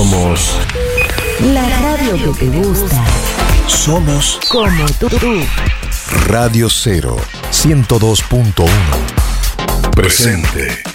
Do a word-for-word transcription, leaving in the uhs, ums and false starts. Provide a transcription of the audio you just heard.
Somos la radio que te gusta. Somos Como tú. Radio Cero ciento dos punto uno. Presente.